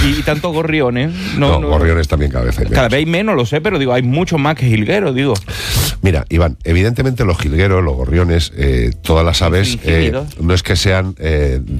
y tantos gorriones. No, gorriones también cada vez hay menos. Cada vez hay menos, lo sé, pero digo, hay mucho más que jilgueros, digo. Mira, Iván, evidentemente los jilgueros, los gorriones, todas las aves, no es que sean